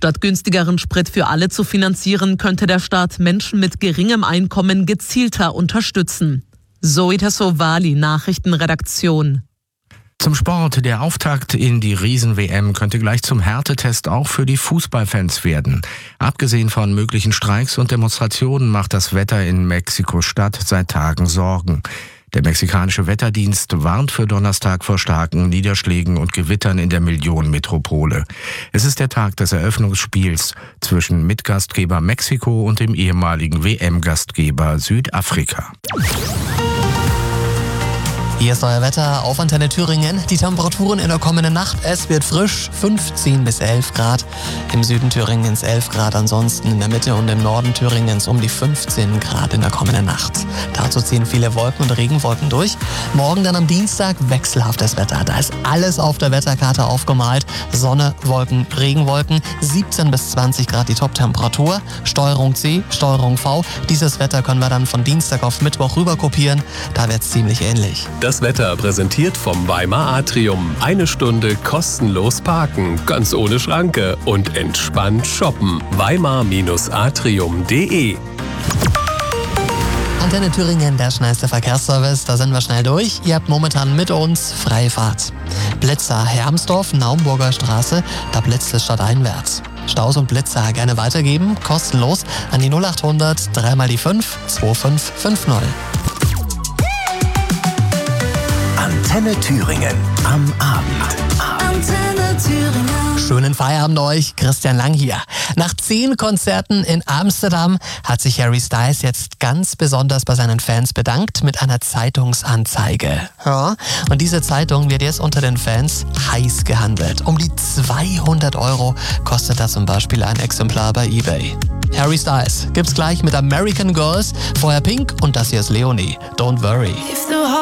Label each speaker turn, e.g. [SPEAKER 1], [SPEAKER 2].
[SPEAKER 1] Statt günstigeren Sprit für alle zu finanzieren, könnte der Staat Menschen mit geringem Einkommen gezielter unterstützen. Zoe Tassovali, Nachrichtenredaktion.
[SPEAKER 2] Zum Sport. Der Auftakt in die Riesen-WM könnte gleich zum Härtetest auch für die Fußballfans werden. Abgesehen von möglichen Streiks und Demonstrationen macht das Wetter in Mexiko-Stadt seit Tagen Sorgen. Der mexikanische Wetterdienst warnt für Donnerstag vor starken Niederschlägen und Gewittern in der Millionenmetropole. Es ist der Tag des Eröffnungsspiels zwischen Mitgastgeber Mexiko und dem ehemaligen WM-Gastgeber Südafrika.
[SPEAKER 3] Hier ist euer Wetter auf Antenne Thüringen. Die Temperaturen in der kommenden Nacht, es wird frisch, 15 bis 11 Grad. Im Süden Thüringens 11 Grad, ansonsten in der Mitte und im Norden Thüringens um die 15 Grad in der kommenden Nacht. Dazu ziehen viele Wolken und Regenwolken durch. Morgen dann am Dienstag wechselhaftes Wetter. Da ist alles auf der Wetterkarte aufgemalt. Sonne, Wolken, Regenwolken, 17 bis 20 Grad die Top-Temperatur. Steuerung C, Steuerung V. Dieses Wetter können wir dann von Dienstag auf Mittwoch rüber kopieren. Da wird es ziemlich ähnlich.
[SPEAKER 4] Das Wetter präsentiert vom Weimar Atrium. 1 Stunde kostenlos parken, ganz ohne Schranke und entspannt shoppen. Weimar-atrium.de.
[SPEAKER 3] Antenne Thüringen, der schnellste Verkehrsservice. Da sind wir schnell durch. Ihr habt momentan mit uns freie Fahrt. Blitzer Hermsdorf, Naumburger Straße, da blitzt es stadteinwärts. Staus und Blitzer gerne weitergeben, kostenlos an die 0800 3 mal die 5 2550.
[SPEAKER 5] Antenne Thüringen am Abend.
[SPEAKER 6] Antenne Thüringen.
[SPEAKER 3] Schönen Feierabend euch, Christian Lang hier. Nach 10 Konzerten in Amsterdam hat sich Harry Styles jetzt ganz besonders bei seinen Fans bedankt mit einer Zeitungsanzeige. Ja, und diese Zeitung wird jetzt unter den Fans heiß gehandelt. Um die 200 € kostet da zum Beispiel ein Exemplar bei eBay. Harry Styles gibt's gleich mit American Girls, vorher Pink und das hier ist Leonie. Don't worry.